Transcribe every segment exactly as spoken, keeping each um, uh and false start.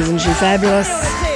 Isn't she fabulous?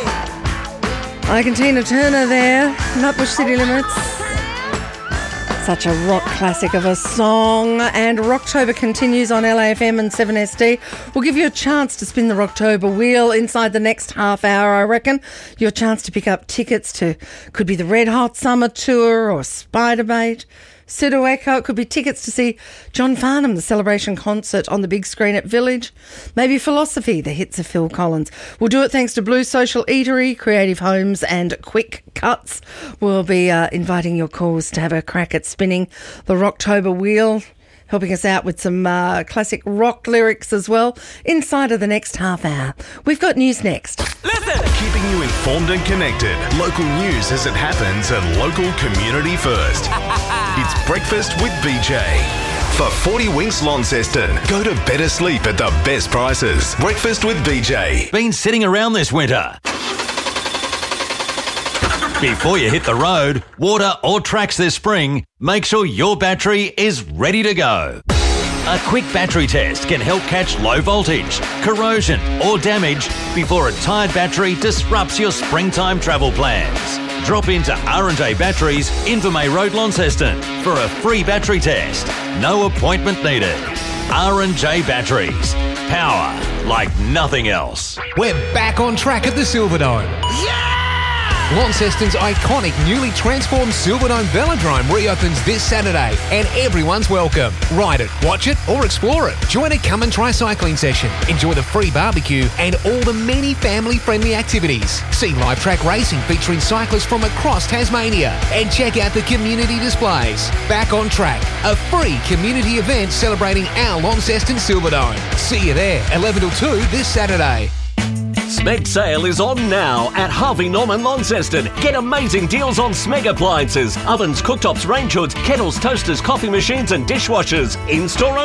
I can Tina Turner there, Nutbush City Limits. Such a rock classic of a song. And Rocktober continues on L A F M and seven S D. We'll give you a chance to spin the Rocktober wheel inside the next half hour, I reckon. Your chance to pick up tickets to, could be the Red Hot Summer Tour or Spiderbait. Pseudo Echo, it could be tickets to see John Farnham, the Celebration concert on the big screen at Village. Maybe Philosophy, the hits of Phil Collins. We'll do it thanks to Blue Social Eatery, Creative Homes and Quick Cuts. We'll be uh, inviting your calls to have a crack at spinning the Rocktober wheel, helping us out with some uh, classic rock lyrics as well inside of the next half hour. We've got news next. Listen! Keeping you informed and connected. Local news as it happens and local community first. It's Breakfast with B J. For forty Winks Launceston, go to better sleep at the best prices. Breakfast with B J. Been sitting around this winter? Before you hit the road, water or tracks this spring, make sure your battery is ready to go. A quick battery test can help catch low voltage, corrosion or damage before a tired battery disrupts your springtime travel plans. Drop into R and J Batteries, Invermay Road, Launceston for a free battery test. No appointment needed. R and J Batteries. Power like nothing else. We're back on track at the Silverdome. Yeah! Launceston's iconic newly transformed Silverdome Velodrome reopens this Saturday and everyone's welcome. Ride it, watch it or explore it. Join a come and try cycling session. Enjoy the free barbecue and all the many family-friendly activities. See live track racing featuring cyclists from across Tasmania and check out the community displays. Back on Track, a free community event celebrating our Launceston Silverdome. See you there, eleven till two this Saturday. Smeg sale is on now at Harvey Norman Launceston. Get amazing deals on Smeg appliances, ovens, cooktops, range hoods, kettles, toasters, coffee machines and dishwashers. In-store